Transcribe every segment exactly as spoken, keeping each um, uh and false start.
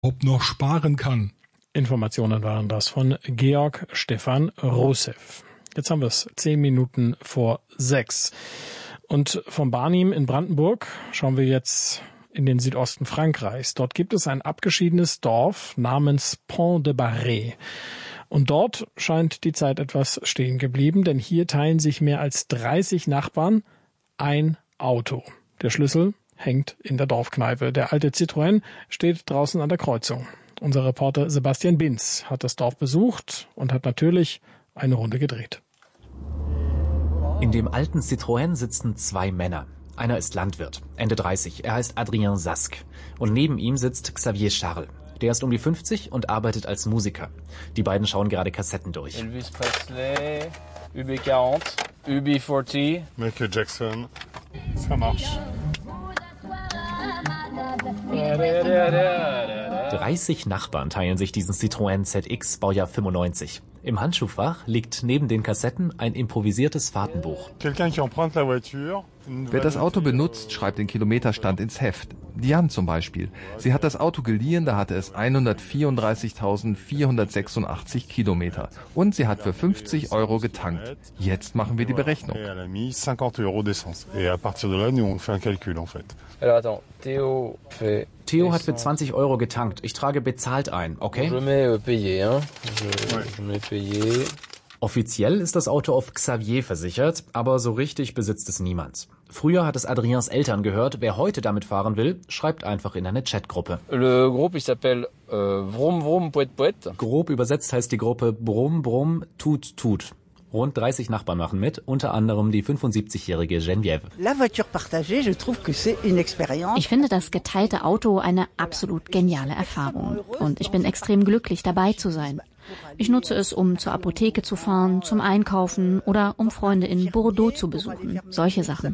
ob noch sparen kann. Informationen waren das von Georg Stefan Rosew. Jetzt haben wir es zehn Minuten vor sechs. Und von Barnim in Brandenburg schauen wir jetzt in den Südosten Frankreichs. Dort gibt es ein abgeschiedenes Dorf namens Pont-de-Barret. Und dort scheint die Zeit etwas stehen geblieben, denn hier teilen sich mehr als dreißig Nachbarn ein Auto. Der Schlüssel hängt in der Dorfkneipe. Der alte Citroën steht draußen an der Kreuzung. Unser Reporter Sebastian Binz hat das Dorf besucht und hat natürlich eine Runde gedreht. In dem alten Citroën sitzen zwei Männer. Einer ist Landwirt, Ende dreißig. Er heißt Adrien Sask. Und neben ihm sitzt Xavier Charles. Der ist um die fünfzig und arbeitet als Musiker. Die beiden schauen gerade Kassetten durch. Elvis Presley, U B vierzig, U B vierzig. Michael Jackson, ça marche. dreißig Nachbarn teilen sich diesen Citroën Z X, Baujahr fünfundneunzig. Im Handschuhfach liegt neben den Kassetten ein improvisiertes Fahrtenbuch. Wer das Auto benutzt, schreibt den Kilometerstand ins Heft. Diane zum Beispiel. Sie hat das Auto geliehen, da hatte es hundertvierunddreißigtausendvierhundertsechsundachtzig Kilometer. Und sie hat für fünfzig Euro getankt. Jetzt machen wir die Berechnung. Theo hat für zwanzig Euro getankt. Ich trage bezahlt ein, okay? Offiziell ist das Auto auf Xavier versichert, aber so richtig besitzt es niemand. Früher hat es Adriens Eltern gehört. Wer heute damit fahren will, schreibt einfach in eine Chatgruppe. Le groupe, il s'appelle euh, Vroom Vroom Poet Poet. Grob übersetzt heißt die Gruppe Brumm Brumm Tut Tut. Rund dreißig Nachbarn machen mit, unter anderem die fünfundsiebzigjährige Geneviève. Ich finde das geteilte Auto eine absolut geniale Erfahrung. Und ich bin extrem glücklich, dabei zu sein. Ich nutze es, um zur Apotheke zu fahren, zum Einkaufen oder um Freunde in Bordeaux zu besuchen. Solche Sachen.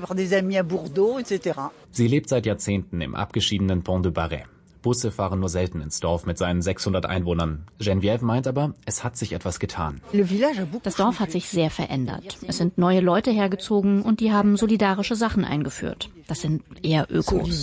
Sie lebt seit Jahrzehnten im abgeschiedenen Pont-de-Barret. Busse fahren nur selten ins Dorf mit seinen sechshundert Einwohnern. Geneviève meint aber, es hat sich etwas getan. Das Dorf hat sich sehr verändert. Es sind neue Leute hergezogen und die haben solidarische Sachen eingeführt. Das sind eher Ökos.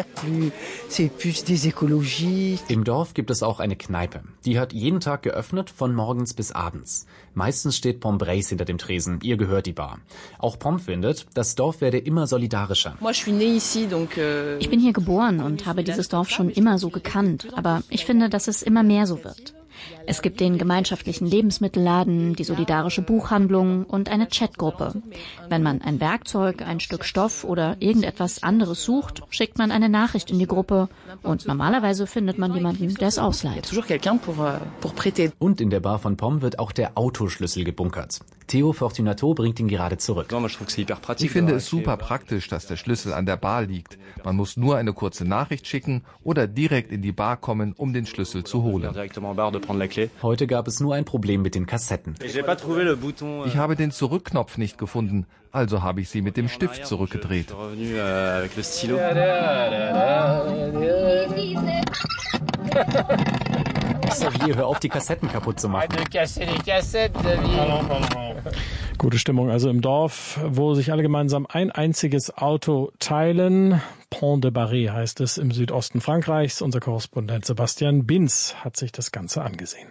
Im Dorf gibt es auch eine Kneipe. Die hat jeden Tag geöffnet, von morgens bis abends. Meistens steht Pom Brace hinter dem Tresen. Ihr gehört die Bar. Auch Pom findet, das Dorf werde immer solidarischer. Ich bin hier geboren und habe dieses Dorf schon immer so gekannt. Aber ich finde, dass es immer mehr so wird. Es gibt den gemeinschaftlichen Lebensmittelladen, die solidarische Buchhandlung und eine Chatgruppe. Wenn man ein Werkzeug, ein Stück Stoff oder irgendetwas anderes sucht, schickt man eine Nachricht in die Gruppe und normalerweise findet man jemanden, der es ausleiht. Und in der Bar von Pom wird auch der Autoschlüssel gebunkert. Theo Fortunato bringt ihn gerade zurück. Ich finde es super praktisch, dass der Schlüssel an der Bar liegt. Man muss nur eine kurze Nachricht schicken oder direkt in die Bar kommen, um den Schlüssel zu holen. Heute gab es nur ein Problem mit den Kassetten. Ich habe den Zurückknopf nicht gefunden, also habe ich sie mit dem Stift zurückgedreht. Xavier, hör auf, die Kassetten kaputt zu machen. Gute Stimmung also im Dorf, wo sich alle gemeinsam ein einziges Auto teilen. Pont-de-Barret heißt es im Südosten Frankreichs. Unser Korrespondent Sebastian Binz hat sich das Ganze angesehen.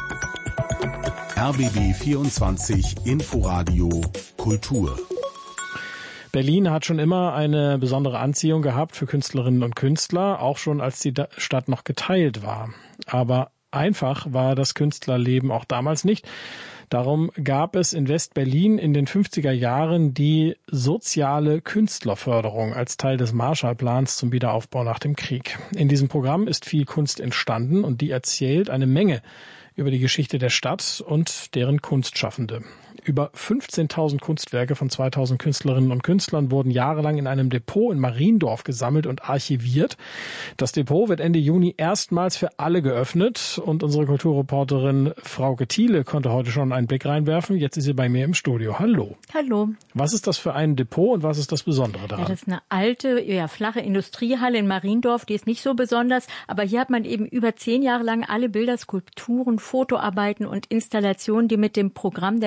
R B B vierundzwanzig Inforadio Kultur. Berlin hat schon immer eine besondere Anziehung gehabt für Künstlerinnen und Künstler, auch schon als die Stadt noch geteilt war. Aber einfach war das Künstlerleben auch damals nicht. Darum gab es in West-Berlin in den fünfziger Jahren die soziale Künstlerförderung als Teil des Marshallplans zum Wiederaufbau nach dem Krieg. In diesem Programm ist viel Kunst entstanden und die erzählt eine Menge über die Geschichte der Stadt und deren Kunstschaffende. Über fünfzehntausend Kunstwerke von zweitausend Künstlerinnen und Künstlern wurden jahrelang in einem Depot in Mariendorf gesammelt und archiviert. Das Depot wird Ende Juni erstmals für alle geöffnet und unsere Kulturreporterin Frauke Thiele konnte heute schon einen Blick reinwerfen. Jetzt ist sie bei mir im Studio. Hallo. Hallo. Was ist das für ein Depot und was ist das Besondere daran? Ja, das ist eine alte, ja, flache Industriehalle in Mariendorf, die ist nicht so besonders, aber hier hat man eben über zehn Jahre lang alle Bilder, Skulpturen, Fotoarbeiten und Installationen, die mit dem Programm der West-Berlin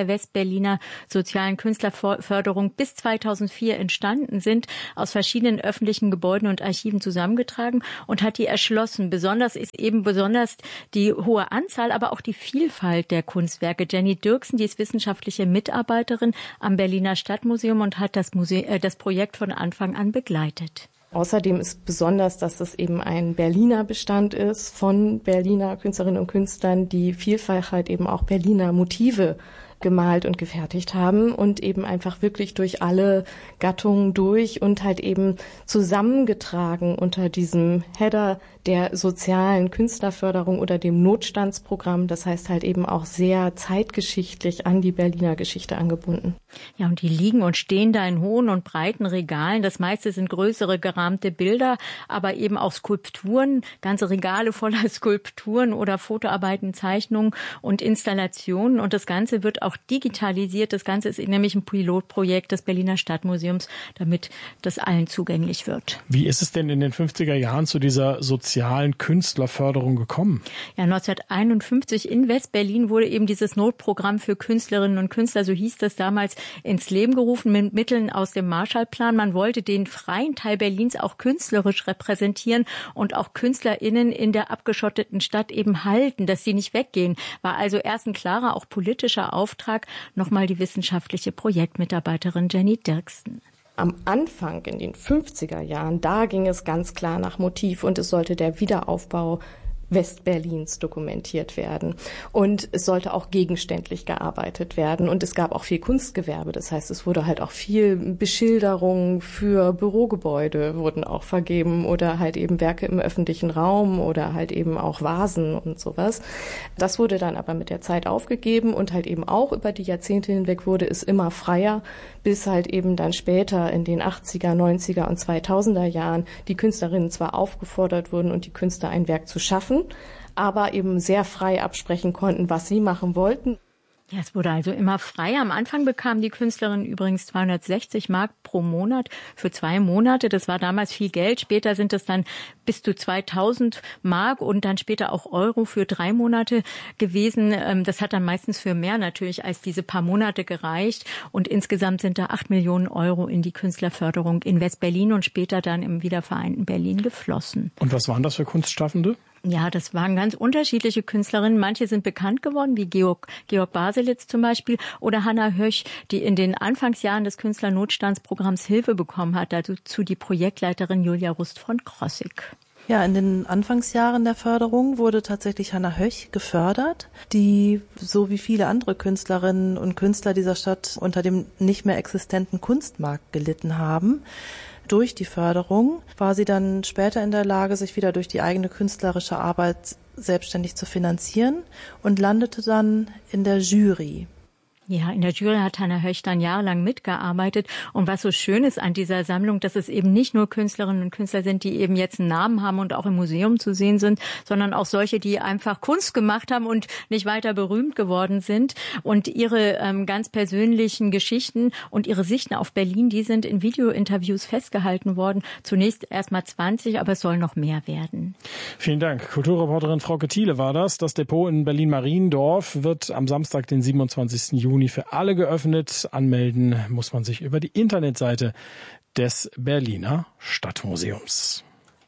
Berliner sozialen Künstlerförderung bis zweitausendvier entstanden sind, aus verschiedenen öffentlichen Gebäuden und Archiven zusammengetragen und hat die erschlossen. Besonders ist eben besonders die hohe Anzahl, aber auch die Vielfalt der Kunstwerke. Jenny Dirksen, die ist wissenschaftliche Mitarbeiterin am Berliner Stadtmuseum und hat das, Muse- äh, das Projekt von Anfang an begleitet. Außerdem ist besonders, dass es eben ein Berliner Bestand ist von Berliner Künstlerinnen und Künstlern, die vielfach halt eben auch Berliner Motive gemalt und gefertigt haben und eben einfach wirklich durch alle Gattungen durch und halt eben zusammengetragen unter diesem Header der sozialen Künstlerförderung oder dem Notstandsprogramm. Das heißt halt eben auch sehr zeitgeschichtlich an die Berliner Geschichte angebunden. Ja, und die liegen und stehen da in hohen und breiten Regalen. Das meiste sind größere gerahmte Bilder, aber eben auch Skulpturen, ganze Regale voller Skulpturen oder Fotoarbeiten, Zeichnungen und Installationen. Und das Ganze wird auch digitalisiert. Das Ganze ist nämlich ein Pilotprojekt des Berliner Stadtmuseums, damit das allen zugänglich wird. Wie ist es denn in den fünfziger Jahren zu dieser sozialen Künstlerförderung gekommen? Ja, neunzehnhunderteinundfünfzig in West-Berlin wurde eben dieses Notprogramm für Künstlerinnen und Künstler, so hieß das damals, ins Leben gerufen mit Mitteln aus dem Marshallplan. Man wollte den freien Teil Berlins auch künstlerisch repräsentieren und auch KünstlerInnen in der abgeschotteten Stadt eben halten, dass sie nicht weggehen. War also erst ein klarer, auch politischer Auftrag. Nochmal die wissenschaftliche Projektmitarbeiterin Jenny Dirksen. Am Anfang in den fünfziger Jahren, da ging es ganz klar nach Motiv und es sollte der Wiederaufbau Westberlins dokumentiert werden. Und es sollte auch gegenständlich gearbeitet werden. Und es gab auch viel Kunstgewerbe. Das heißt, es wurde halt auch viel Beschilderung für Bürogebäude wurden auch vergeben oder halt eben Werke im öffentlichen Raum oder halt eben auch Vasen und sowas. Das wurde dann aber mit der Zeit aufgegeben und halt eben auch über die Jahrzehnte hinweg wurde es immer freier, bis halt eben dann später in den achtziger, neunziger und zweitausender Jahren die Künstlerinnen zwar aufgefordert wurden und die Künstler ein Werk zu schaffen, aber eben sehr frei absprechen konnten, was sie machen wollten. Ja, es wurde also immer freier. Am Anfang bekamen die Künstlerinnen übrigens zweihundertsechzig Mark pro Monat für zwei Monate. Das war damals viel Geld. Später sind es dann bis zu zweitausend Mark und dann später auch Euro für drei Monate gewesen. Das hat dann meistens für mehr natürlich als diese paar Monate gereicht. Und insgesamt sind da acht Millionen Euro in die Künstlerförderung in West-Berlin und später dann im wiedervereinten Berlin geflossen. Und was waren das für Kunstschaffende? Ja, das waren ganz unterschiedliche Künstlerinnen. Manche sind bekannt geworden, wie Georg, Georg Baselitz zum Beispiel oder Hanna Höch, die in den Anfangsjahren des Künstlernotstandsprogramms Hilfe bekommen hat. Dazu die Projektleiterin Julia Rust von Krossig. Ja, in den Anfangsjahren der Förderung wurde tatsächlich Hanna Höch gefördert, die so wie viele andere Künstlerinnen und Künstler dieser Stadt unter dem nicht mehr existenten Kunstmarkt gelitten haben. Durch die Förderung war sie dann später in der Lage, sich wieder durch die eigene künstlerische Arbeit selbstständig zu finanzieren und landete dann in der Jury. Ja, in der Jury hat Hanna Höch dann jahrelang mitgearbeitet. Und was so schön ist an dieser Sammlung, dass es eben nicht nur Künstlerinnen und Künstler sind, die eben jetzt einen Namen haben und auch im Museum zu sehen sind, sondern auch solche, die einfach Kunst gemacht haben und nicht weiter berühmt geworden sind. Und ihre ähm, ganz persönlichen Geschichten und ihre Sichten auf Berlin, die sind in Videointerviews festgehalten worden. Zunächst erst mal zwanzig, aber es soll noch mehr werden. Vielen Dank. Kulturreporterin Frauke Thiele war das. Das Depot in Berlin-Mariendorf wird am Samstag, den siebenundzwanzigsten Juni, für alle geöffnet. Anmelden muss man sich über die Internetseite des Berliner Stadtmuseums.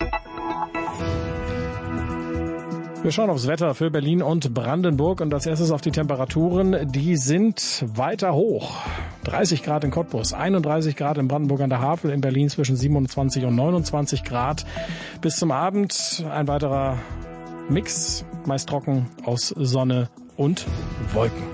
Wir schauen aufs Wetter für Berlin und Brandenburg und als erstes auf die Temperaturen. Die sind weiter hoch. dreißig Grad in Cottbus, einunddreißig Grad in Brandenburg an der Havel, in Berlin zwischen siebenundzwanzig und neunundzwanzig Grad. Bis zum Abend ein weiterer Mix, meist trocken aus Sonne und Wolken.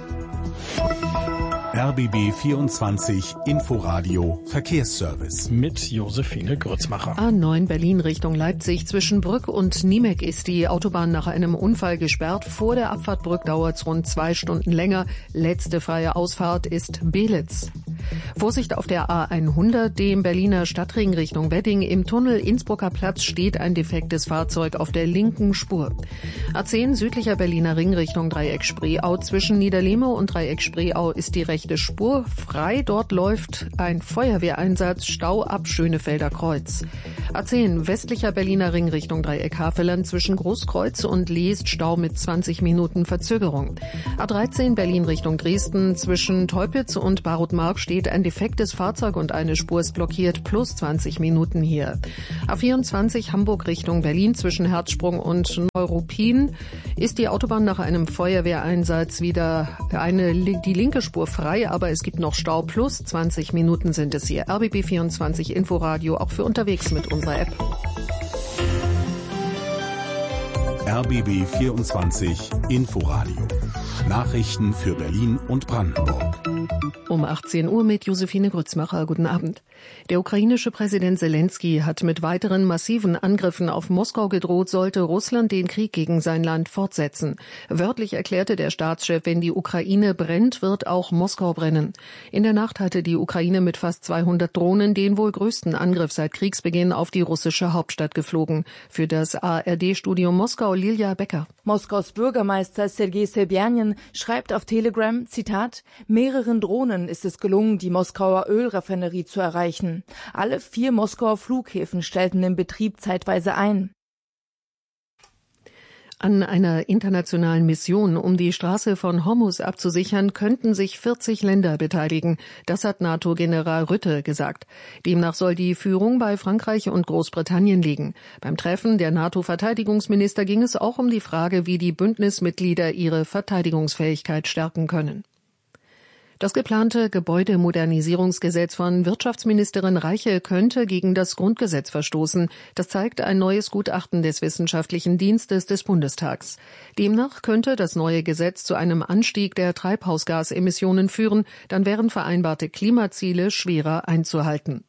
R B B vierundzwanzig Inforadio Verkehrsservice. Mit Josephine Grützmacher. A neun Berlin Richtung Leipzig. Zwischen Brück und Niemek ist die Autobahn nach einem Unfall gesperrt. Vor der Abfahrt Brück dauert es rund zwei Stunden länger. Letzte freie Ausfahrt ist Belitz. Vorsicht auf der A hundert, dem Berliner Stadtring Richtung Wedding. Im Tunnel Innsbrucker Platz steht ein defektes Fahrzeug auf der linken Spur. A zehn, südlicher Berliner Ring Richtung Dreieck Spreeau. Zwischen Niederlehme und Dreieck Spreeau ist die rechte Spur frei. Dort läuft ein Feuerwehreinsatz. Stau ab Schönefelder Kreuz. A zehn, westlicher Berliner Ring Richtung Dreieck Havelland. Zwischen Großkreuz und Leest Stau mit zwanzig Minuten Verzögerung. A dreizehn, Berlin Richtung Dresden. Zwischen Teupitz und Barutmark steht ein defektes Fahrzeug und eine Spur ist blockiert, plus zwanzig Minuten hier. A vierundzwanzig, Hamburg Richtung Berlin. Zwischen Herzsprung und Neuruppin ist die Autobahn nach einem Feuerwehreinsatz wieder eine, die linke Spur frei, aber es gibt noch Stau, plus zwanzig Minuten sind es hier. R B B vierundzwanzig Inforadio, auch für unterwegs mit unserer App. R B B vierundzwanzig Inforadio. Nachrichten für Berlin und Brandenburg. Um achtzehn Uhr mit Josephine Grützmacher. Guten Abend. Der ukrainische Präsident Zelensky hat mit weiteren massiven Angriffen auf Moskau gedroht, sollte Russland den Krieg gegen sein Land fortsetzen. Wörtlich erklärte der Staatschef, wenn die Ukraine brennt, wird auch Moskau brennen. In der Nacht hatte die Ukraine mit fast zweihundert Drohnen den wohl größten Angriff seit Kriegsbeginn auf die russische Hauptstadt geflogen. Für das A R D-Studio Moskau Lilja Becker. Moskaus Bürgermeister Sergei Sebyanin schreibt auf Telegram, Zitat, mehreren Drohnen ist es gelungen, die Moskauer Ölraffinerie zu erreichen. Alle vier Moskauer Flughäfen stellten den Betrieb zeitweise ein. An einer internationalen Mission, um die Straße von Hormuz abzusichern, könnten sich vierzig Länder beteiligen. Das hat NATO-General Rutte gesagt. Demnach soll die Führung bei Frankreich und Großbritannien liegen. Beim Treffen der NATO-Verteidigungsminister ging es auch um die Frage, wie die Bündnismitglieder ihre Verteidigungsfähigkeit stärken können. Das geplante Gebäudemodernisierungsgesetz von Wirtschaftsministerin Reiche könnte gegen das Grundgesetz verstoßen. Das zeigt ein neues Gutachten des Wissenschaftlichen Dienstes des Bundestags. Demnach könnte das neue Gesetz zu einem Anstieg der Treibhausgasemissionen führen. Dann wären vereinbarte Klimaziele schwerer einzuhalten.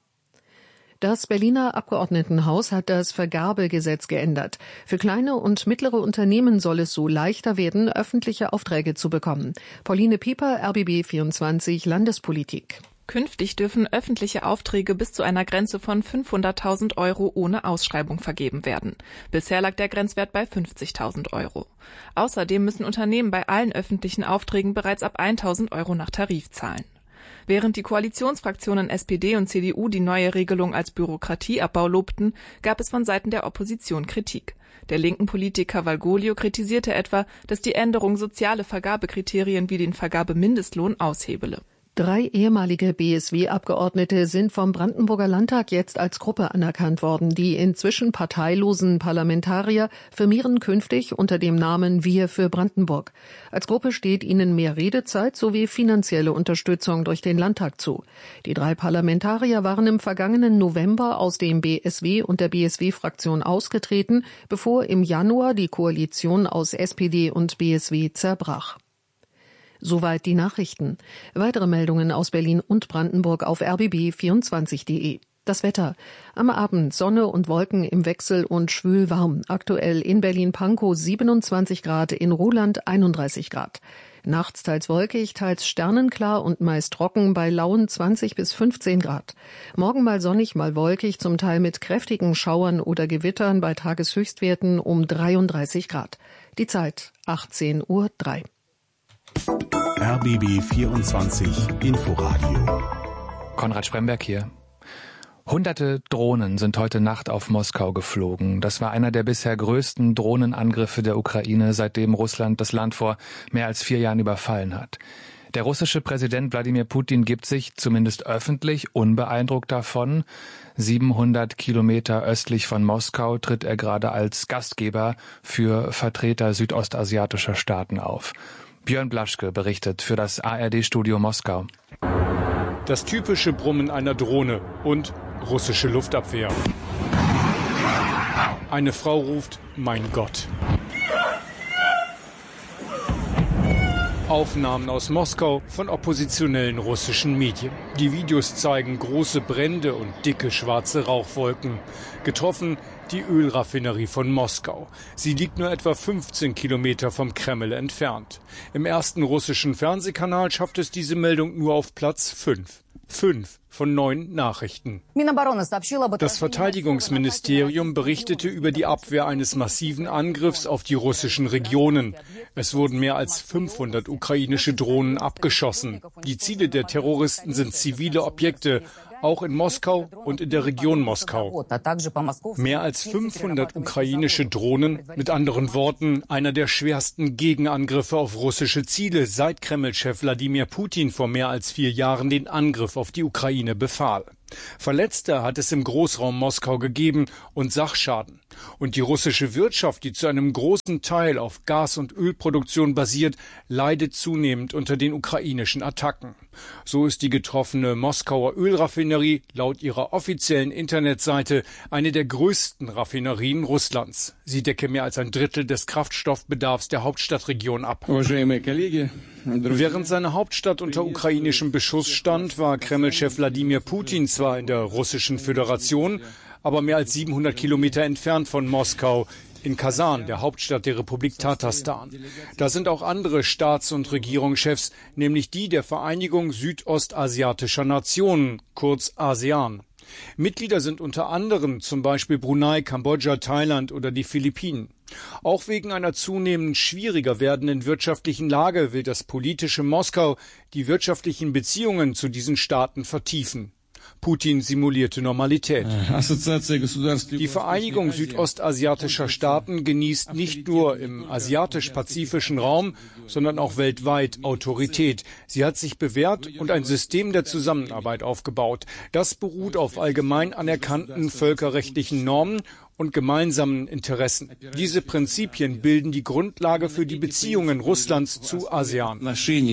Das Berliner Abgeordnetenhaus hat das Vergabegesetz geändert. Für kleine und mittlere Unternehmen soll es so leichter werden, öffentliche Aufträge zu bekommen. Pauline Pieper, R B B vierundzwanzig Landespolitik. Künftig dürfen öffentliche Aufträge bis zu einer Grenze von fünfhunderttausend Euro ohne Ausschreibung vergeben werden. Bisher lag der Grenzwert bei fünfzigtausend Euro. Außerdem müssen Unternehmen bei allen öffentlichen Aufträgen bereits ab tausend Euro nach Tarif zahlen. Während die Koalitionsfraktionen S P D und C D U die neue Regelung als Bürokratieabbau lobten, gab es von Seiten der Opposition Kritik. Der linken Politiker Valgoglio kritisierte etwa, dass die Änderung soziale Vergabekriterien wie den Vergabemindestlohn aushebele. Drei ehemalige B S W-Abgeordnete sind vom Brandenburger Landtag jetzt als Gruppe anerkannt worden. Die inzwischen parteilosen Parlamentarier firmieren künftig unter dem Namen Wir für Brandenburg. Als Gruppe steht ihnen mehr Redezeit sowie finanzielle Unterstützung durch den Landtag zu. Die drei Parlamentarier waren im vergangenen November aus dem B S W und der B S W-Fraktion ausgetreten, bevor im Januar die Koalition aus S P D und B S W zerbrach. Soweit die Nachrichten. Weitere Meldungen aus Berlin und Brandenburg auf r b b vierundzwanzig punkt de. Das Wetter. Am Abend Sonne und Wolken im Wechsel und schwül warm. Aktuell in Berlin-Pankow siebenundzwanzig Grad, in Ruhland einunddreißig Grad. Nachts teils wolkig, teils sternenklar und meist trocken bei lauen zwanzig bis fünfzehn Grad. Morgen mal sonnig, mal wolkig, zum Teil mit kräftigen Schauern oder Gewittern bei Tageshöchstwerten um dreiunddreißig Grad. Die Zeit achtzehn Uhr drei. R B B vierundzwanzig Inforadio. Konrad Spremberg hier. Hunderte Drohnen sind heute Nacht auf Moskau geflogen. Das war einer der bisher größten Drohnenangriffe der Ukraine, seitdem Russland das Land vor mehr als vier Jahren überfallen hat. Der russische Präsident Wladimir Putin gibt sich, zumindest öffentlich, unbeeindruckt davon. siebenhundert Kilometer östlich von Moskau tritt er gerade als Gastgeber für Vertreter südostasiatischer Staaten auf. Björn Blaschke berichtet für das A R D-Studio Moskau. Das typische Brummen einer Drohne und russische Luftabwehr. Eine Frau ruft, mein Gott. Aufnahmen aus Moskau von oppositionellen russischen Medien. Die Videos zeigen große Brände und dicke schwarze Rauchwolken. Getroffen die Ölraffinerie von Moskau. Sie liegt nur etwa fünfzehn Kilometer vom Kreml entfernt. Im ersten russischen Fernsehkanal schafft es diese Meldung nur auf Platz fünf. Fünf von neun Nachrichten. Das Verteidigungsministerium berichtete über die Abwehr eines massiven Angriffs auf die russischen Regionen. Es wurden mehr als fünfhundert ukrainische Drohnen abgeschossen. Die Ziele der Terroristen sind zivile Objekte, auch in Moskau und in der Region Moskau. Mehr als fünfhundert ukrainische Drohnen, mit anderen Worten, einer der schwersten Gegenangriffe auf russische Ziele, seit Kreml-Chef Wladimir Putin vor mehr als vier Jahren den Angriff auf die Ukraine befahl. Verletzte hat es im Großraum Moskau gegeben und Sachschaden. Und die russische Wirtschaft, die zu einem großen Teil auf Gas- und Ölproduktion basiert, leidet zunehmend unter den ukrainischen Attacken. So ist die getroffene Moskauer Ölraffinerie laut ihrer offiziellen Internetseite eine der größten Raffinerien Russlands. Sie decke mehr als ein Drittel des Kraftstoffbedarfs der Hauptstadtregion ab. Während seine Hauptstadt unter ukrainischem Beschuss stand, war Kreml-Chef Wladimir Putin zwar in der Russischen Föderation, aber mehr als siebenhundert Kilometer entfernt von Moskau, in Kasan, der Hauptstadt der Republik Tatarstan. Da sind auch andere Staats- und Regierungschefs, nämlich die der Vereinigung südostasiatischer Nationen, kurz ASEAN. Mitglieder sind unter anderem zum Beispiel Brunei, Kambodscha, Thailand oder die Philippinen. Auch wegen einer zunehmend schwieriger werdenden wirtschaftlichen Lage will das politische Moskau die wirtschaftlichen Beziehungen zu diesen Staaten vertiefen. Putin simulierte Normalität. Die Vereinigung südostasiatischer Staaten genießt nicht nur im asiatisch-pazifischen Raum, sondern auch weltweit Autorität. Sie hat sich bewährt und ein System der Zusammenarbeit aufgebaut. Das beruht auf allgemein anerkannten völkerrechtlichen Normen und gemeinsamen Interessen. Diese Prinzipien bilden die Grundlage für die Beziehungen Russlands zu ASEAN.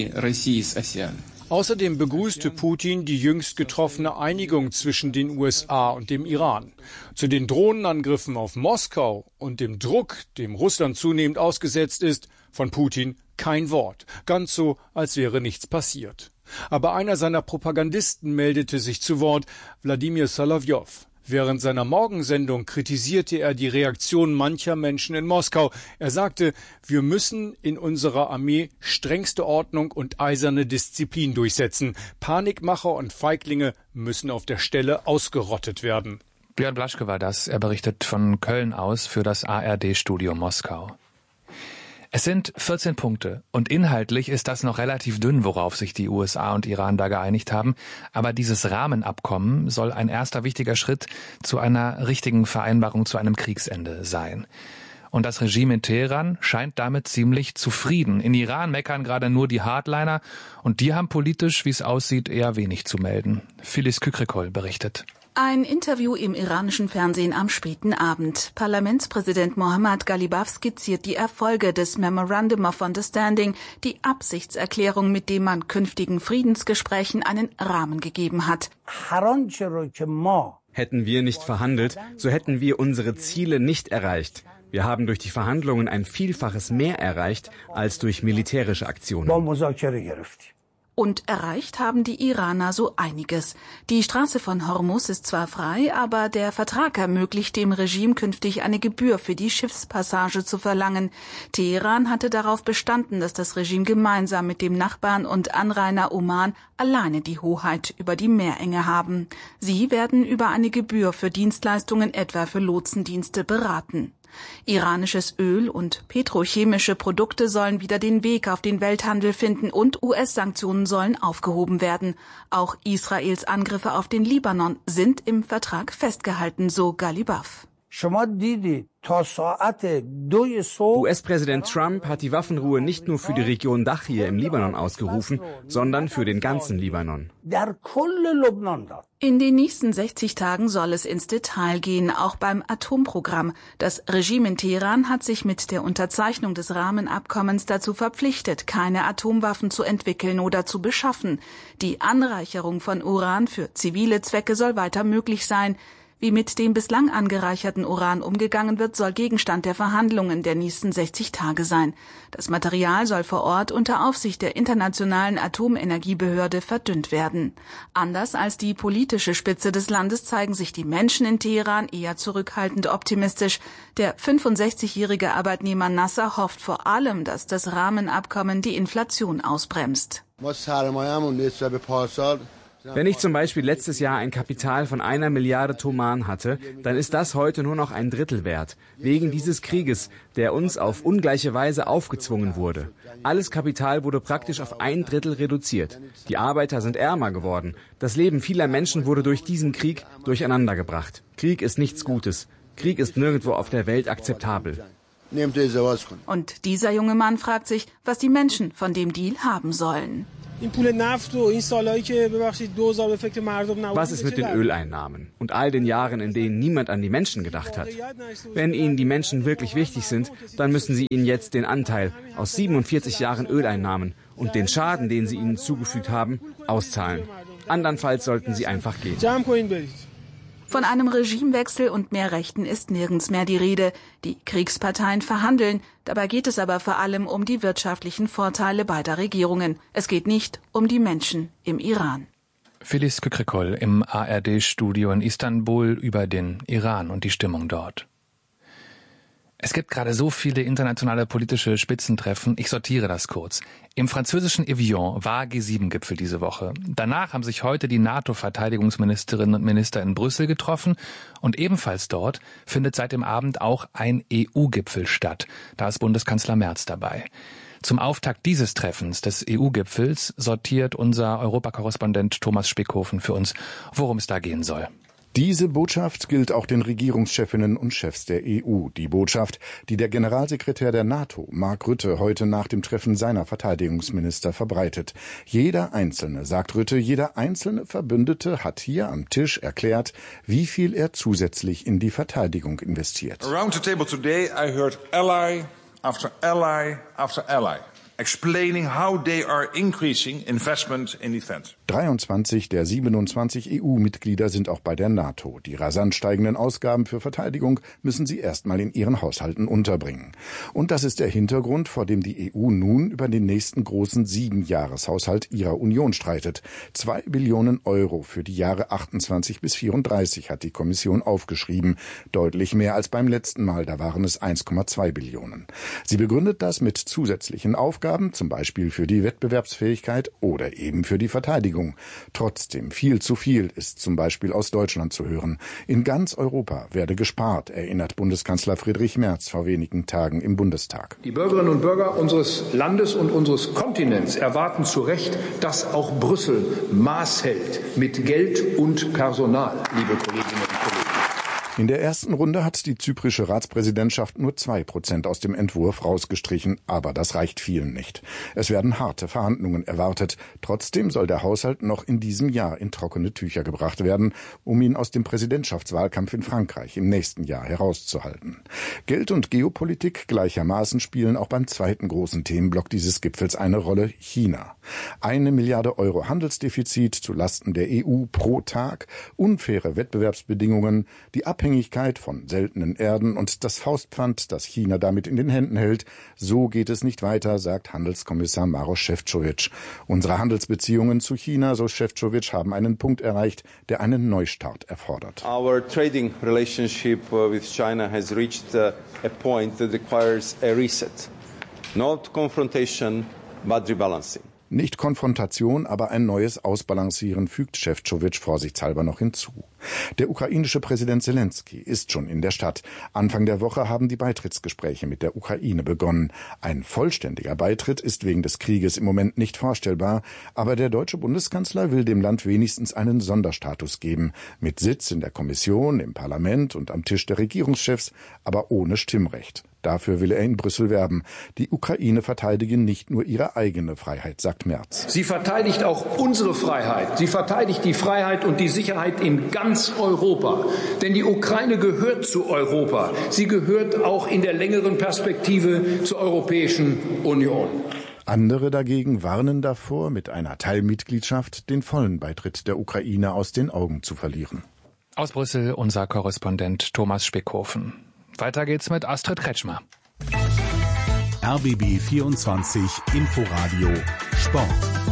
Außerdem begrüßte Putin die jüngst getroffene Einigung zwischen den U S A und dem Iran. Zu den Drohnenangriffen auf Moskau und dem Druck, dem Russland zunehmend ausgesetzt ist, von Putin kein Wort. Ganz so, als wäre nichts passiert. Aber einer seiner Propagandisten meldete sich zu Wort, Wladimir Solowjow. Während seiner Morgensendung kritisierte er die Reaktion mancher Menschen in Moskau. Er sagte, wir müssen in unserer Armee strengste Ordnung und eiserne Disziplin durchsetzen. Panikmacher und Feiglinge müssen auf der Stelle ausgerottet werden. Björn Blaschke war das. Er berichtet von Köln aus für das A R D-Studio Moskau. Es sind vierzehn Punkte und inhaltlich ist das noch relativ dünn, worauf sich die U S A und Iran da geeinigt haben. Aber dieses Rahmenabkommen soll ein erster wichtiger Schritt zu einer richtigen Vereinbarung, zu einem Kriegsende sein. Und das Regime in Teheran scheint damit ziemlich zufrieden. In Iran meckern gerade nur die Hardliner und die haben politisch, wie es aussieht, eher wenig zu melden. Phyllis Kükrikol berichtet. Ein Interview im iranischen Fernsehen am späten Abend. Parlamentspräsident Mohammad Ghalibaf skizziert die Erfolge des Memorandum of Understanding, die Absichtserklärung, mit dem man künftigen Friedensgesprächen einen Rahmen gegeben hat. Hätten wir nicht verhandelt, so hätten wir unsere Ziele nicht erreicht. Wir haben durch die Verhandlungen ein Vielfaches mehr erreicht als durch militärische Aktionen. Und erreicht haben die Iraner so einiges. Die Straße von Hormuz ist zwar frei, aber der Vertrag ermöglicht dem Regime künftig eine Gebühr für die Schiffspassage zu verlangen. Teheran hatte darauf bestanden, dass das Regime gemeinsam mit dem Nachbarn und Anrainer Oman alleine die Hoheit über die Meerenge haben. Sie werden über eine Gebühr für Dienstleistungen, etwa für Lotsendienste, beraten. Iranisches Öl und petrochemische Produkte sollen wieder den Weg auf den Welthandel finden und U S-Sanktionen sollen aufgehoben werden. Auch Israels Angriffe auf den Libanon sind im Vertrag festgehalten, so Ghalibaf. U S-Präsident Trump hat die Waffenruhe nicht nur für die Region Dachir im Libanon ausgerufen, sondern für den ganzen Libanon. In den nächsten sechzig Tagen soll es ins Detail gehen, auch beim Atomprogramm. Das Regime in Teheran hat sich mit der Unterzeichnung des Rahmenabkommens dazu verpflichtet, keine Atomwaffen zu entwickeln oder zu beschaffen. Die Anreicherung von Uran für zivile Zwecke soll weiter möglich sein. Wie mit dem bislang angereicherten Uran umgegangen wird, soll Gegenstand der Verhandlungen der nächsten sechzig Tage sein. Das Material soll vor Ort unter Aufsicht der Internationalen Atomenergiebehörde verdünnt werden. Anders als die politische Spitze des Landes zeigen sich die Menschen in Teheran eher zurückhaltend optimistisch. Der fünfundsechzigjährige Arbeitnehmer Nasser hofft vor allem, dass das Rahmenabkommen die Inflation ausbremst. Wenn ich zum Beispiel letztes Jahr ein Kapital von einer Milliarde Toman hatte, dann ist das heute nur noch ein Drittel wert. Wegen dieses Krieges, der uns auf ungleiche Weise aufgezwungen wurde. Alles Kapital wurde praktisch auf ein Drittel reduziert. Die Arbeiter sind ärmer geworden. Das Leben vieler Menschen wurde durch diesen Krieg durcheinandergebracht. Krieg ist nichts Gutes. Krieg ist nirgendwo auf der Welt akzeptabel. Und dieser junge Mann fragt sich, was die Menschen von dem Deal haben sollen. Was ist mit den Öleinnahmen und all den Jahren, in denen niemand an die Menschen gedacht hat? Wenn Ihnen die Menschen wirklich wichtig sind, dann müssen Sie ihnen jetzt den Anteil aus siebenundvierzig Jahren Öleinnahmen und den Schaden, den Sie ihnen zugefügt haben, auszahlen. Andernfalls sollten Sie einfach gehen. Von einem Regimewechsel und mehr Rechten ist nirgends mehr die Rede. Die Kriegsparteien verhandeln. Dabei geht es aber vor allem um die wirtschaftlichen Vorteile beider Regierungen. Es geht nicht um die Menschen im Iran. Felice Kükrikol im A R D-Studio in Istanbul über den Iran und die Stimmung dort. Es gibt gerade so viele internationale politische Spitzentreffen. Ich sortiere das kurz. Im französischen Evian war G sieben Gipfel diese Woche. Danach haben sich heute die NATO-Verteidigungsministerinnen und Minister in Brüssel getroffen. Und ebenfalls dort findet seit dem Abend auch ein E U-Gipfel statt. Da ist Bundeskanzler Merz dabei. Zum Auftakt dieses Treffens, des E U-Gipfels, sortiert unser Europakorrespondent Thomas Spickhofen für uns, worum es da gehen soll. Diese Botschaft gilt auch den Regierungschefinnen und Chefs der E U. Die Botschaft, die der Generalsekretär der NATO, Mark Rutte, heute nach dem Treffen seiner Verteidigungsminister verbreitet. Jeder Einzelne, sagt Rutte, jeder einzelne Verbündete hat hier am Tisch erklärt, wie viel er zusätzlich in die Verteidigung investiert. Around the table today I heard ally after ally after ally explaining how they are increasing investment in defense. dreiundzwanzig der siebenundzwanzig E U-Mitglieder sind auch bei der NATO. Die rasant steigenden Ausgaben für Verteidigung müssen sie erstmal in ihren Haushalten unterbringen. Und das ist der Hintergrund, vor dem die E U nun über den nächsten großen Siebenjahreshaushalt ihrer Union streitet. Zwei Billionen Euro für die Jahre achtundzwanzig bis vierunddreißig hat die Kommission aufgeschrieben. Deutlich mehr als beim letzten Mal, da waren es eins Komma zwei Billionen. Sie begründet das mit zusätzlichen Aufgaben, zum Beispiel für die Wettbewerbsfähigkeit oder eben für die Verteidigung. Trotzdem viel zu viel ist zum Beispiel aus Deutschland zu hören. In ganz Europa werde gespart, erinnert Bundeskanzler Friedrich Merz vor wenigen Tagen im Bundestag. Die Bürgerinnen und Bürger unseres Landes und unseres Kontinents erwarten zu Recht, dass auch Brüssel Maß hält mit Geld und Personal, liebe Kolleginnen und Kollegen. In der ersten Runde hat die zyprische Ratspräsidentschaft nur zwei Prozent aus dem Entwurf rausgestrichen, aber das reicht vielen nicht. Es werden harte Verhandlungen erwartet. Trotzdem soll der Haushalt noch in diesem Jahr in trockene Tücher gebracht werden, um ihn aus dem Präsidentschaftswahlkampf in Frankreich im nächsten Jahr herauszuhalten. Geld und Geopolitik gleichermaßen spielen auch beim zweiten großen Themenblock dieses Gipfels eine Rolle: China. Eine Milliarde Euro Handelsdefizit zulasten der E U pro Tag, unfaire Wettbewerbsbedingungen, die Abhängigkeit von seltenen Erden und das Faustpfand, das China damit in den Händen hält. So geht es nicht weiter, sagt Handelskommissar Maroš Šefčovič. Unsere Handelsbeziehungen zu China, so Šefčovič, haben einen Punkt erreicht, der einen Neustart erfordert. Our trading relationship with China has reached a point that requires a reset. Not confrontation, but rebalancing. Nicht Konfrontation, aber ein neues Ausbalancieren, fügt Šefčovič vorsichtshalber noch hinzu. Der ukrainische Präsident Selenskyj ist schon in der Stadt. Anfang der Woche haben die Beitrittsgespräche mit der Ukraine begonnen. Ein vollständiger Beitritt ist wegen des Krieges im Moment nicht vorstellbar, aber der deutsche Bundeskanzler will dem Land wenigstens einen Sonderstatus geben, mit Sitz in der Kommission, im Parlament und am Tisch der Regierungschefs, aber ohne Stimmrecht. Dafür will er in Brüssel werben. Die Ukraine verteidige nicht nur ihre eigene Freiheit, sagt Merz. Sie verteidigt auch unsere Freiheit. Sie verteidigt die Freiheit und die Sicherheit in ganz Europa. Denn die Ukraine gehört zu Europa. Sie gehört auch in der längeren Perspektive zur Europäischen Union. Andere dagegen warnen davor, mit einer Teilmitgliedschaft den vollen Beitritt der Ukraine aus den Augen zu verlieren. Aus Brüssel unser Korrespondent Thomas Spickhofen. Weiter geht's mit Astrid Kretschmer. R B B vierundzwanzig Inforadio Sport.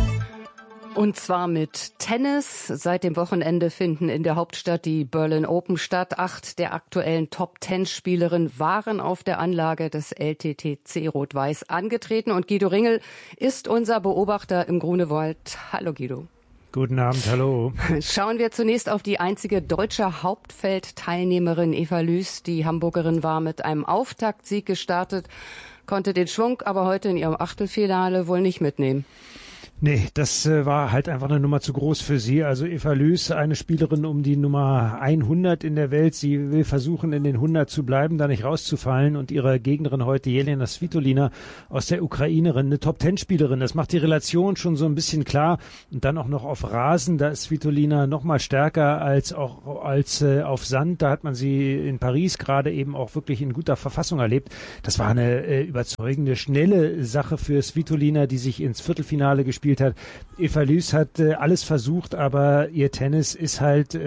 Und zwar mit Tennis. Seit dem Wochenende finden in der Hauptstadt die Berlin Open statt. Acht der aktuellen Top-Ten-Spielerinnen waren auf der Anlage des L T T C Rot-Weiß angetreten. Und Guido Ringel ist unser Beobachter im Grunewald. Hallo Guido. Guten Abend, hallo. Schauen wir zunächst auf die einzige deutsche Hauptfeldteilnehmerin Eva Lüß. Die Hamburgerin war mit einem Auftaktsieg gestartet, konnte den Schwung aber heute in ihrem Achtelfinale wohl nicht mitnehmen. Nee, das äh, war halt einfach eine Nummer zu groß für sie. Also Eva Lüß, eine Spielerin um die Nummer hundert in der Welt. Sie will versuchen, in den hundert zu bleiben, da nicht rauszufallen. Und ihre Gegnerin heute, Jelena Svitolina aus der Ukrainerin, eine Top-Ten-Spielerin. Das macht die Relation schon so ein bisschen klar. Und dann auch noch auf Rasen, da ist Svitolina noch mal stärker als auch als äh, auf Sand. Da hat man sie in Paris gerade eben auch wirklich in guter Verfassung erlebt. Das war eine äh, überzeugende, schnelle Sache für Svitolina, die sich ins Viertelfinale gespielt hat. Eva Lüß hat äh, alles versucht, aber ihr Tennis ist halt,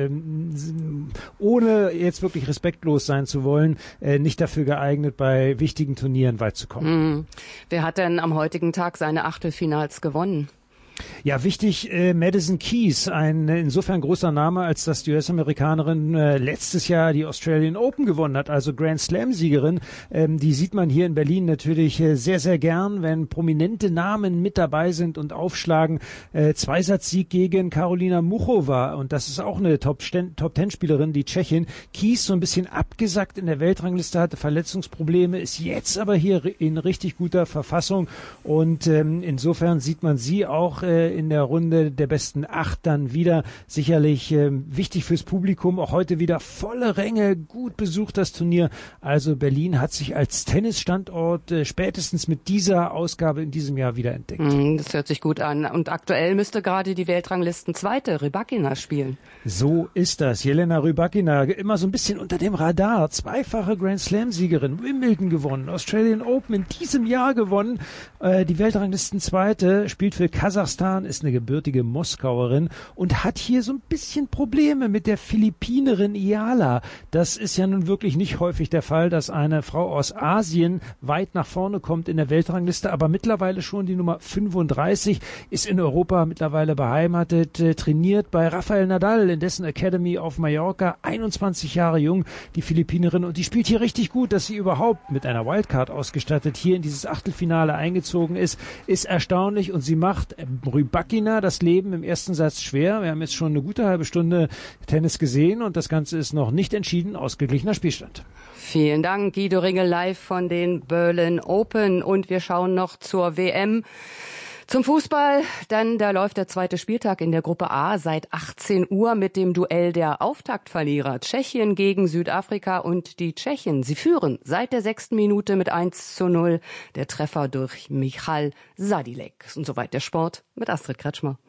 ähm, ohne jetzt wirklich respektlos sein zu wollen, äh, nicht dafür geeignet, bei wichtigen Turnieren weit zu kommen. Mhm. Wer hat denn am heutigen Tag seine Achtelfinals gewonnen? Ja, wichtig, äh, Madison Keys, ein äh, insofern großer Name, als dass die U S-Amerikanerin äh, letztes Jahr die Australian Open gewonnen hat, also Grand Slam-Siegerin. Ähm, die sieht man hier in Berlin natürlich äh, sehr, sehr gern, wenn prominente Namen mit dabei sind und aufschlagen. Äh, Zweisatzsieg gegen Karolina Muchova, und das ist auch eine Top-Ten-Spielerin, die Tschechin. Keys so ein bisschen abgesackt in der Weltrangliste, hatte Verletzungsprobleme, ist jetzt aber hier in richtig guter Verfassung, und ähm, insofern sieht man sie auch in der Runde der besten acht dann wieder. Sicherlich äh, wichtig fürs Publikum. Auch heute wieder volle Ränge, gut besucht das Turnier. Also Berlin hat sich als Tennisstandort äh, spätestens mit dieser Ausgabe in diesem Jahr wieder entdeckt. Mm, das hört sich gut an. Und aktuell müsste gerade die Weltranglisten-Zweite Rybakina spielen. So ist das. Jelena Rybakina, immer so ein bisschen unter dem Radar. Zweifache Grand Slam-Siegerin, Wimbledon gewonnen, Australian Open in diesem Jahr gewonnen. Äh, die Weltranglisten-Zweite spielt für Kasachstan, ist eine gebürtige Moskauerin und hat hier so ein bisschen Probleme mit der Philippinerin Iala. Das ist ja nun wirklich nicht häufig der Fall, dass eine Frau aus Asien weit nach vorne kommt in der Weltrangliste, aber mittlerweile schon die Nummer fünfunddreißig, ist in Europa mittlerweile beheimatet, äh, trainiert bei Rafael Nadal in dessen Academy auf Mallorca, einundzwanzig Jahre jung, die Philippinerin, und die spielt hier richtig gut. Dass sie überhaupt mit einer Wildcard ausgestattet hier in dieses Achtelfinale eingezogen ist, ist erstaunlich, und sie macht Rybakina das Leben im ersten Satz schwer. Wir haben jetzt schon eine gute halbe Stunde Tennis gesehen, und das Ganze ist noch nicht entschieden, ausgeglichener Spielstand. Vielen Dank, Guido Ringel, live von den Berlin Open. Und wir schauen noch zur W M. Zum Fußball, dann da läuft der zweite Spieltag in der Gruppe A seit achtzehn Uhr mit dem Duell der Auftaktverlierer. Tschechien gegen Südafrika, und die Tschechen, sie führen seit der sechsten Minute mit eins zu null. Der Treffer durch Michal Sadilek. Und soweit der Sport mit Astrid Kretschmer.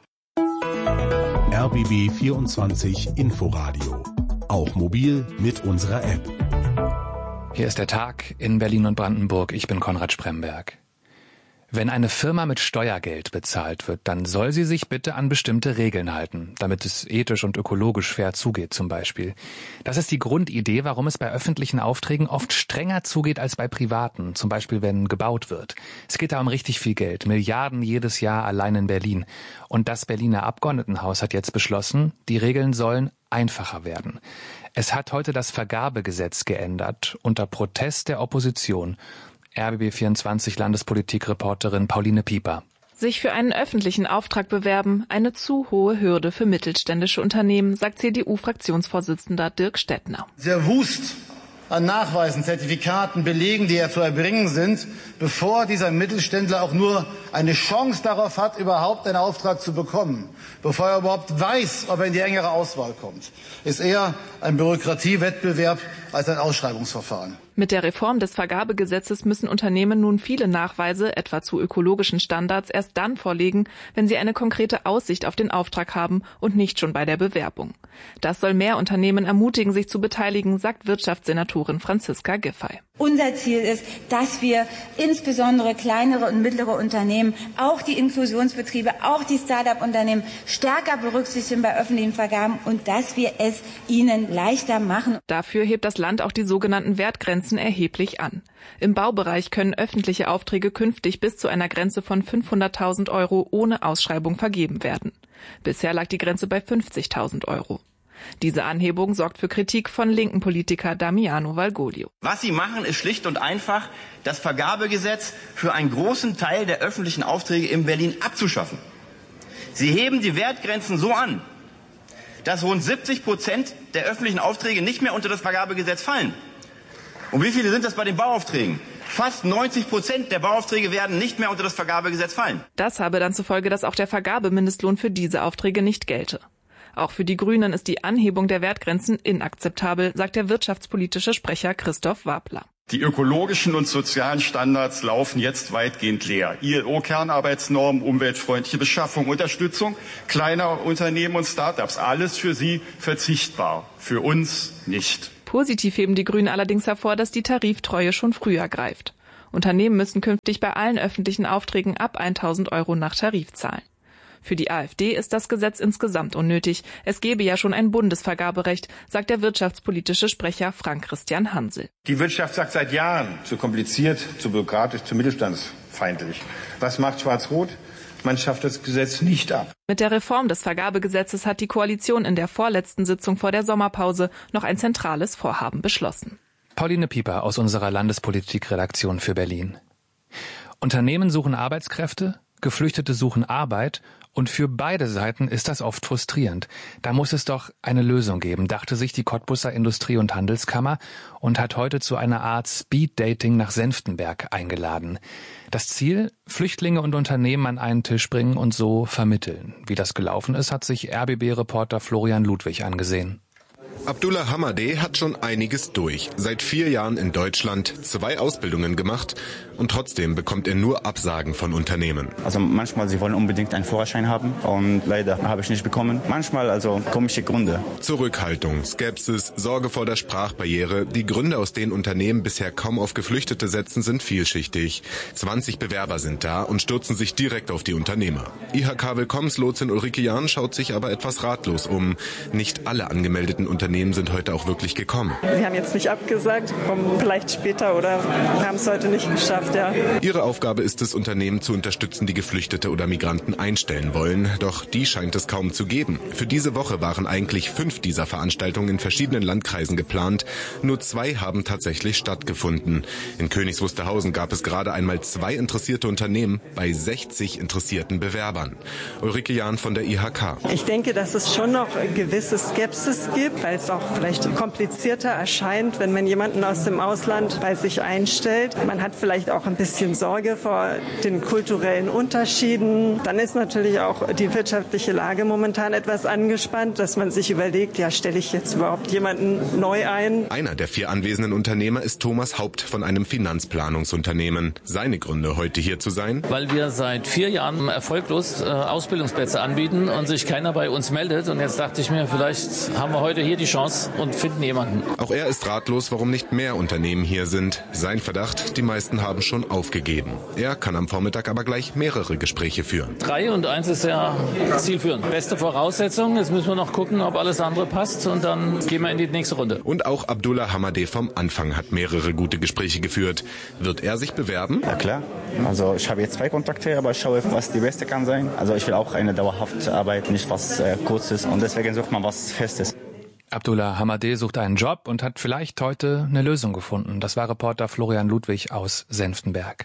R B B vierundzwanzig Inforadio. Auch mobil mit unserer App. Hier ist der Tag in Berlin und Brandenburg. Ich bin Konrad Spremberg. Wenn eine Firma mit Steuergeld bezahlt wird, dann soll sie sich bitte an bestimmte Regeln halten, damit es ethisch und ökologisch fair zugeht zum Beispiel. Das ist die Grundidee, warum es bei öffentlichen Aufträgen oft strenger zugeht als bei privaten, zum Beispiel wenn gebaut wird. Es geht da um richtig viel Geld, Milliarden jedes Jahr allein in Berlin. Und das Berliner Abgeordnetenhaus hat jetzt beschlossen, die Regeln sollen einfacher werden. Es hat heute das Vergabegesetz geändert, unter Protest der Opposition. R B B vierundzwanzig Landespolitikreporterin Pauline Pieper. Sich für einen öffentlichen Auftrag bewerben, eine zu hohe Hürde für mittelständische Unternehmen, sagt C D U-Fraktionsvorsitzender Dirk Stettner. Der Wust an Nachweisen, Zertifikaten, Belegen, die ja zu erbringen sind, bevor dieser Mittelständler auch nur eine Chance darauf hat, überhaupt einen Auftrag zu bekommen, bevor er überhaupt weiß, ob er in die engere Auswahl kommt, ist eher ein Bürokratiewettbewerb als ein Ausschreibungsverfahren. Mit der Reform des Vergabegesetzes müssen Unternehmen nun viele Nachweise, etwa zu ökologischen Standards, erst dann vorlegen, wenn sie eine konkrete Aussicht auf den Auftrag haben und nicht schon bei der Bewerbung. Das soll mehr Unternehmen ermutigen, sich zu beteiligen, sagt Wirtschaftssenatorin Franziska Giffey. Unser Ziel ist, dass wir insbesondere kleinere und mittlere Unternehmen, auch die Inklusionsbetriebe, auch die Start-up-Unternehmen stärker berücksichtigen bei öffentlichen Vergaben und dass wir es ihnen leichter machen. Dafür hebt das Land auch die sogenannten Wertgrenzen erheblich an. Im Baubereich können öffentliche Aufträge künftig bis zu einer Grenze von fünfhunderttausend Euro ohne Ausschreibung vergeben werden. Bisher lag die Grenze bei fünfzigtausend Euro. Diese Anhebung sorgt für Kritik von linken Politiker Damiano Valgoglio. Was Sie machen, ist schlicht und einfach, das Vergabegesetz für einen großen Teil der öffentlichen Aufträge in Berlin abzuschaffen. Sie heben die Wertgrenzen so an, dass rund siebzig Prozent der öffentlichen Aufträge nicht mehr unter das Vergabegesetz fallen. Und wie viele sind das bei den Bauaufträgen? Fast neunzig Prozent der Bauaufträge werden nicht mehr unter das Vergabegesetz fallen. Das habe dann zur Folge, dass auch der Vergabemindestlohn für diese Aufträge nicht gelte. Auch für die Grünen ist die Anhebung der Wertgrenzen inakzeptabel, sagt der wirtschaftspolitische Sprecher Christoph Wabler. Die ökologischen und sozialen Standards laufen jetzt weitgehend leer. I L O-Kernarbeitsnormen, umweltfreundliche Beschaffung, Unterstützung kleiner Unternehmen und Start-ups. Alles für sie verzichtbar, für uns nicht. Positiv heben die Grünen allerdings hervor, dass die Tariftreue schon früher greift. Unternehmen müssen künftig bei allen öffentlichen Aufträgen ab tausend Euro nach Tarif zahlen. Für die AfD ist das Gesetz insgesamt unnötig. Es gebe ja schon ein Bundesvergaberecht, sagt der wirtschaftspolitische Sprecher Frank-Christian Hansel. Die Wirtschaft sagt seit Jahren, zu kompliziert, zu bürokratisch, zu mittelstandsfeindlich. Was macht Schwarz-Rot? Man schafft das Gesetz nicht ab. Mit der Reform des Vergabegesetzes hat die Koalition in der vorletzten Sitzung vor der Sommerpause noch ein zentrales Vorhaben beschlossen. Pauline Pieper aus unserer Landespolitikredaktion für Berlin. Unternehmen suchen Arbeitskräfte, Geflüchtete suchen Arbeit und für beide Seiten ist das oft frustrierend. Da muss es doch eine Lösung geben, dachte sich die Cottbusser Industrie- und Handelskammer und hat heute zu einer Art Speed-Dating nach Senftenberg eingeladen. Das Ziel? Flüchtlinge und Unternehmen an einen Tisch bringen und so vermitteln. Wie das gelaufen ist, hat sich R B B-Reporter Florian Ludwig angesehen. Abdullah Hamadeh hat schon einiges durch. Seit vier Jahren in Deutschland, zwei Ausbildungen gemacht und trotzdem bekommt er nur Absagen von Unternehmen. Also manchmal, sie wollen unbedingt einen Führerschein haben und leider habe ich nicht bekommen. Manchmal also komische Gründe. Zurückhaltung, Skepsis, Sorge vor der Sprachbarriere. Die Gründe, aus denen Unternehmen bisher kaum auf Geflüchtete setzen, sind vielschichtig. zwanzig Bewerber sind da und stürzen sich direkt auf die Unternehmer. I H K-Willkommenslotsin Ulrike Jahn schaut sich aber etwas ratlos um. Nicht alle angemeldeten Unternehmen sind heute auch wirklich gekommen. Wir haben jetzt nicht abgesagt, kommen vielleicht später oder haben es heute nicht geschafft, ja. Ihre Aufgabe ist es, Unternehmen zu unterstützen, die Geflüchtete oder Migranten einstellen wollen. Doch die scheint es kaum zu geben. Für diese Woche waren eigentlich fünf dieser Veranstaltungen in verschiedenen Landkreisen geplant. Nur zwei haben tatsächlich stattgefunden. In Königs Wusterhausen gab es gerade einmal zwei interessierte Unternehmen bei sechzig interessierten Bewerbern. Ulrike Jahn von der I H K. Ich denke, dass es schon noch gewisse Skepsis gibt, weil es auch vielleicht komplizierter erscheint, wenn man jemanden aus dem Ausland bei sich einstellt. Man hat vielleicht auch ein bisschen Sorge vor den kulturellen Unterschieden. Dann ist natürlich auch die wirtschaftliche Lage momentan etwas angespannt, dass man sich überlegt, ja, stelle ich jetzt überhaupt jemanden neu ein? Einer der vier anwesenden Unternehmer ist Thomas Haupt von einem Finanzplanungsunternehmen. Seine Gründe, heute hier zu sein? Weil wir seit vier Jahren erfolglos äh, Ausbildungsplätze anbieten und sich keiner bei uns meldet. Und jetzt dachte ich mir, vielleicht haben wir heute hier die Chance und finden jemanden. Auch er ist ratlos, warum nicht mehr Unternehmen hier sind. Sein Verdacht, die meisten haben schon aufgegeben. Er kann am Vormittag aber gleich mehrere Gespräche führen. Drei und eins ist ja zielführend. Beste Voraussetzung. Jetzt müssen wir noch gucken, ob alles andere passt und dann gehen wir in die nächste Runde. Und auch Abdullah Hamadeh vom Anfang hat mehrere gute Gespräche geführt. Wird er sich bewerben? Ja klar. Also ich habe jetzt zwei Kontakte, aber ich schaue, was die beste kann sein. Also ich will auch eine dauerhafte Arbeit, nicht was äh, Kurzes und deswegen sucht man was Festes. Abdullah Hamadeh sucht einen Job und hat vielleicht heute eine Lösung gefunden. Das war Reporter Florian Ludwig aus Senftenberg.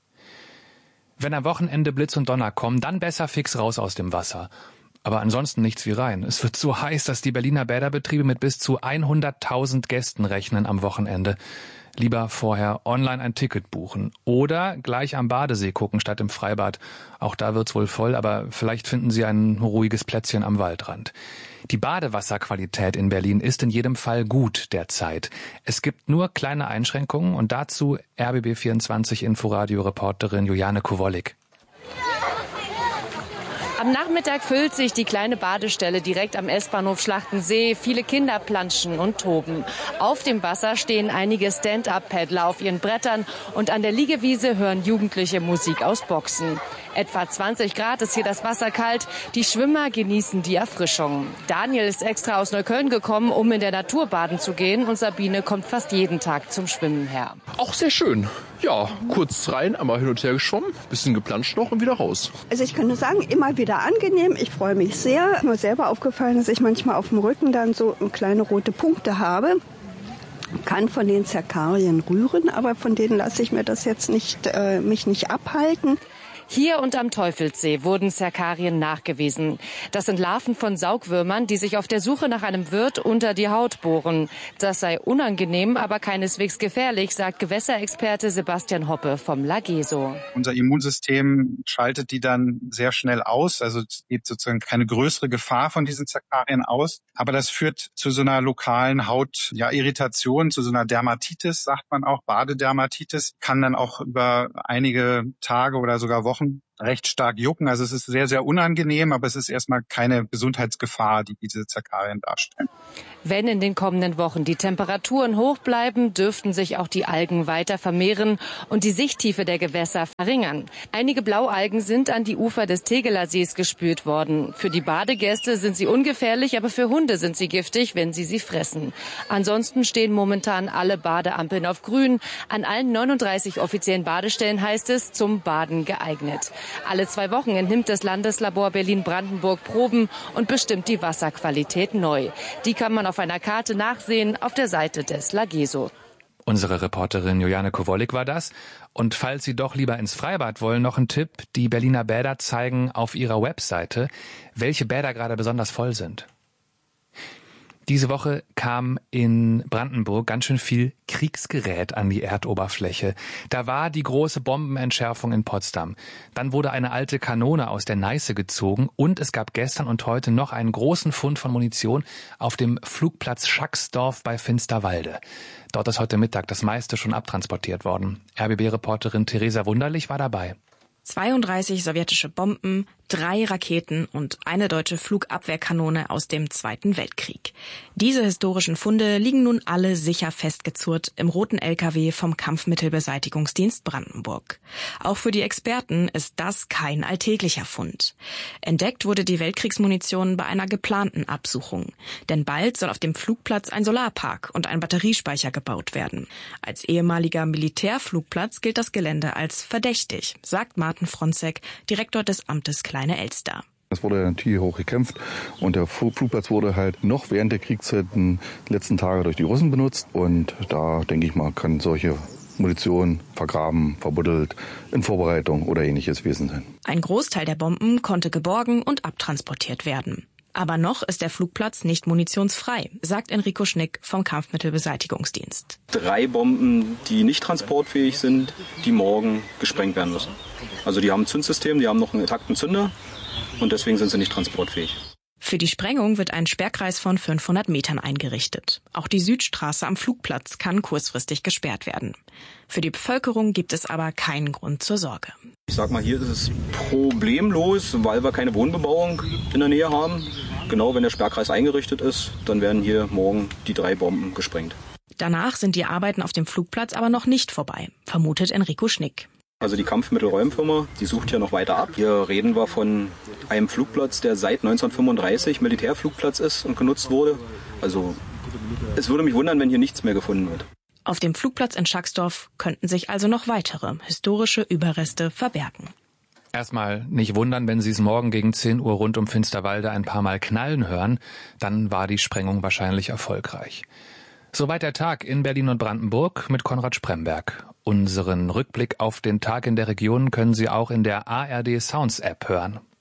Wenn am Wochenende Blitz und Donner kommen, dann besser fix raus aus dem Wasser. Aber ansonsten nichts wie rein. Es wird so heiß, dass die Berliner Bäderbetriebe mit bis zu hunderttausend Gästen rechnen am Wochenende. Lieber vorher online ein Ticket buchen oder gleich am Badesee gucken statt im Freibad. Auch da wird's wohl voll, aber vielleicht finden Sie ein ruhiges Plätzchen am Waldrand. Die Badewasserqualität in Berlin ist in jedem Fall gut derzeit. Es gibt nur kleine Einschränkungen und dazu R B B vierundzwanzig Inforadio-Reporterin Juliane Kowollik. Am Nachmittag füllt sich die kleine Badestelle direkt am S-Bahnhof Schlachtensee. Viele Kinder planschen und toben. Auf dem Wasser stehen einige Stand-up-Paddler auf ihren Brettern und an der Liegewiese hören Jugendliche Musik aus Boxen. Etwa zwanzig Grad ist hier das Wasser kalt. Die Schwimmer genießen die Erfrischung. Daniel ist extra aus Neukölln gekommen, um in der Natur baden zu gehen. Und Sabine kommt fast jeden Tag zum Schwimmen her. Auch sehr schön. Ja, kurz rein, einmal hin und her geschwommen, bisschen geplanscht noch und wieder raus. Also ich kann nur sagen, immer wieder angenehm. Ich freue mich sehr. Mir selber aufgefallen, dass ich manchmal auf dem Rücken dann so kleine rote Punkte habe. Kann von den Zerkarien rühren, aber von denen lasse ich mir das jetzt nicht, äh, mich nicht abhalten. Hier und am Teufelssee wurden Zerkarien nachgewiesen. Das sind Larven von Saugwürmern, die sich auf der Suche nach einem Wirt unter die Haut bohren. Das sei unangenehm, aber keineswegs gefährlich, sagt Gewässerexperte Sebastian Hoppe vom Lageso. Unser Immunsystem schaltet die dann sehr schnell aus. Also es geht sozusagen keine größere Gefahr von diesen Zerkarien aus. Aber das führt zu so einer lokalen Hautirritation, ja, zu so einer Dermatitis, sagt man auch, Badedermatitis. Kann dann auch über einige Tage oder sogar Wochen recht stark jucken. Also es ist sehr, sehr unangenehm, aber es ist erstmal keine Gesundheitsgefahr, die diese Zerkarien darstellen. Wenn in den kommenden Wochen die Temperaturen hoch bleiben, dürften sich auch die Algen weiter vermehren und die Sichttiefe der Gewässer verringern. Einige Blaualgen sind an die Ufer des Tegeler Sees gespült worden. Für die Badegäste sind sie ungefährlich, aber für Hunde sind sie giftig, wenn sie sie fressen. Ansonsten stehen momentan alle Badeampeln auf grün. An allen neununddreißig offiziellen Badestellen heißt es, zum Baden geeignet. Alle zwei Wochen entnimmt das Landeslabor Berlin-Brandenburg Proben und bestimmt die Wasserqualität neu. Die kann man auf einer Karte nachsehen auf der Seite des Lageso. Unsere Reporterin Juliane Kowolik war das. Und falls Sie doch lieber ins Freibad wollen, noch ein Tipp. Die Berliner Bäder zeigen auf ihrer Webseite, welche Bäder gerade besonders voll sind. Diese Woche kam in Brandenburg ganz schön viel Kriegsgerät an die Erdoberfläche. Da war die große Bombenentschärfung in Potsdam. Dann wurde eine alte Kanone aus der Neiße gezogen und es gab gestern und heute noch einen großen Fund von Munition auf dem Flugplatz Schacksdorf bei Finsterwalde. Dort ist heute Mittag das meiste schon abtransportiert worden. R B B-Reporterin Theresa Wunderlich war dabei. zweiunddreißig sowjetische Bomben, drei Raketen und eine deutsche Flugabwehrkanone aus dem Zweiten Weltkrieg. Diese historischen Funde liegen nun alle sicher festgezurrt im roten L K W vom Kampfmittelbeseitigungsdienst Brandenburg. Auch für die Experten ist das kein alltäglicher Fund. Entdeckt wurde die Weltkriegsmunition bei einer geplanten Absuchung. Denn bald soll auf dem Flugplatz ein Solarpark und ein Batteriespeicher gebaut werden. Als ehemaliger Militärflugplatz gilt das Gelände als verdächtig, sagt Martin Fronzek, Direktor des Amtes Kleine Elster. Es wurde natürlich hoch gekämpft und der Flugplatz wurde halt noch während der Kriegszeiten letzten Tage durch die Russen benutzt. Und da, denke ich mal, kann solche Munition vergraben, verbuddelt, in Vorbereitung oder ähnliches gewesen sein. Ein Großteil der Bomben konnte geborgen und abtransportiert werden. Aber noch ist der Flugplatz nicht munitionsfrei, sagt Enrico Schnick vom Kampfmittelbeseitigungsdienst. Drei Bomben, die nicht transportfähig sind, die morgen gesprengt werden müssen. Also die haben ein Zündsystem, die haben noch einen intakten Zünder und deswegen sind sie nicht transportfähig. Für die Sprengung wird ein Sperrkreis von fünfhundert Metern eingerichtet. Auch die Südstraße am Flugplatz kann kurzfristig gesperrt werden. Für die Bevölkerung gibt es aber keinen Grund zur Sorge. Ich sag mal, hier ist es problemlos, weil wir keine Wohnbebauung in der Nähe haben. Genau, wenn der Sperrkreis eingerichtet ist, dann werden hier morgen die drei Bomben gesprengt. Danach sind die Arbeiten auf dem Flugplatz aber noch nicht vorbei, vermutet Enrico Schnick. Also die Kampfmittelräumfirma, die sucht hier noch weiter ab. Hier reden wir von einem Flugplatz, der seit neunzehnhundertfünfunddreißig Militärflugplatz ist und genutzt wurde. Also es würde mich wundern, wenn hier nichts mehr gefunden wird. Auf dem Flugplatz in Schacksdorf könnten sich also noch weitere historische Überreste verbergen. Erstmal nicht wundern, wenn Sie es morgen gegen zehn Uhr rund um Finsterwalde ein paar Mal knallen hören, dann war die Sprengung wahrscheinlich erfolgreich. Soweit der Tag in Berlin und Brandenburg mit Konrad Spremberg. Unseren Rückblick auf den Tag in der Region können Sie auch in der A R D Sounds App hören.